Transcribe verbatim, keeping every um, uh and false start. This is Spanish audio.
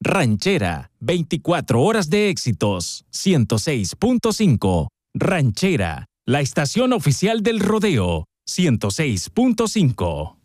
Ranchera, veinticuatro horas de éxitos, ciento seis punto cinco. Ranchera, la estación oficial del rodeo, ciento seis punto cinco.